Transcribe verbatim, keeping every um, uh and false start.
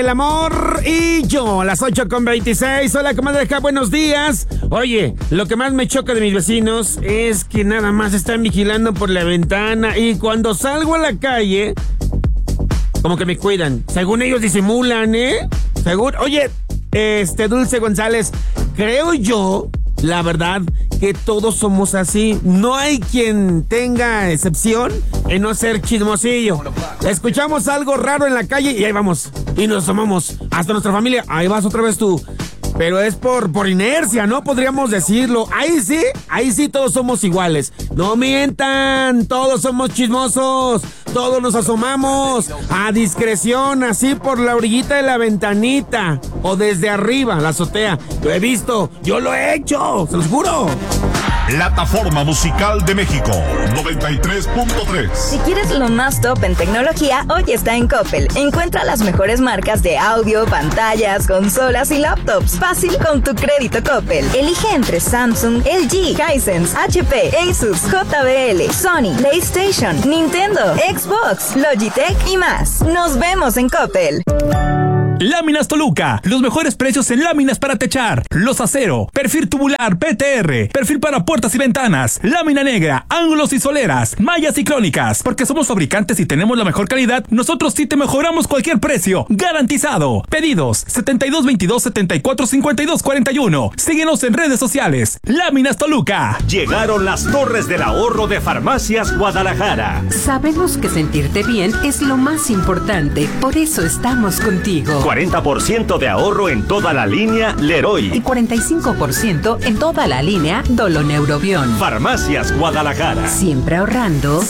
el amor y yo, a las ocho con veintiséis. Hola, comadre, buenos días. Oye, lo que más me choca de mis vecinos es que nada más están vigilando por la ventana y cuando salgo a la calle, como que me cuidan. Según ellos disimulan, ¿eh? Según, oye, este, Dulce González, creo yo, la verdad, que todos somos así. No hay quien tenga excepción en no ser chismosillo. Escuchamos algo raro en la calle y ahí vamos. Y nos tomamos. Hasta nuestra familia. Ahí vas otra vez tú. Pero es por, por inercia, ¿no? Podríamos decirlo. Ahí sí, ahí sí todos somos iguales. No mientan, todos somos chismosos. Todos nos asomamos a discreción, así por la orillita de la ventanita. O desde arriba, la azotea. Lo he visto, yo lo he hecho, se los juro. Plataforma Musical de México, noventa y tres punto tres. Si quieres lo más top en tecnología, hoy está en Coppel. Encuentra las mejores marcas de audio, pantallas, consolas y laptops. Fácil con tu crédito Coppel. Elige entre Samsung, L G, Hisense, H P, Asus, J B L, Sony, PlayStation, Nintendo, Xbox, Logitech y más. Nos vemos en Coppel. Láminas Toluca, los mejores precios en láminas para techar, los acero, perfil tubular P T R, perfil para puertas y ventanas, lámina negra, ángulos y soleras, mallas y crónicas. Porque somos fabricantes y tenemos la mejor calidad, nosotros sí te mejoramos cualquier precio, garantizado. Pedidos setenta y dos veintidós setenta y cuatro cincuenta y dos cuarenta y uno. Síguenos en redes sociales. Láminas Toluca. Llegaron las torres del ahorro de Farmacias Guadalajara. Sabemos que sentirte bien es lo más importante, por eso estamos contigo. cuarenta por ciento de ahorro en toda la línea Leroy. Y cuarenta y cinco por ciento en toda la línea Doloneurobion. Farmacias Guadalajara. Siempre ahorrando.